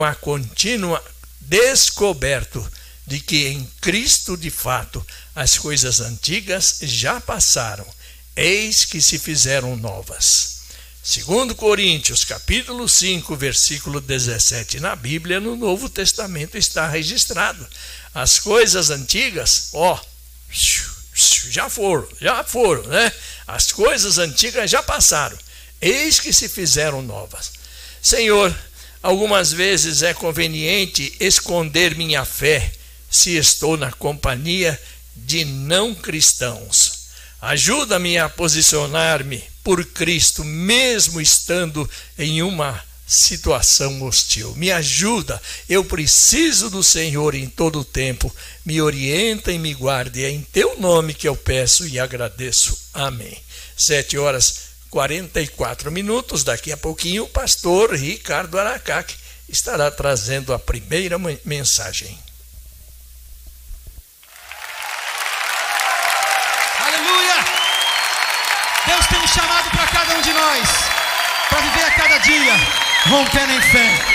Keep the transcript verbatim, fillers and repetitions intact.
a contínua descoberto de que em Cristo, de fato, as coisas antigas já passaram, eis que se fizeram novas. Segundo Coríntios, capítulo cinco, versículo dezessete, na Bíblia, no Novo Testamento, está registrado: as coisas antigas, ó, já foram, já foram, né? As coisas antigas já passaram, eis que se fizeram novas. Senhor, algumas vezes é conveniente esconder minha fé se estou na companhia de não cristãos. Ajuda-me a posicionar-me por Cristo, mesmo estando em uma situação hostil. Me ajuda, eu preciso do Senhor em todo o tempo. Me orienta e me guarde. É em teu nome que eu peço e agradeço. Amém. Sete horas e quarenta e quatro minutos. Daqui a pouquinho o pastor Ricardo Aracaque estará trazendo a primeira mensagem. Deus tem um chamado para cada um de nós, para viver a cada dia rompendo em fé.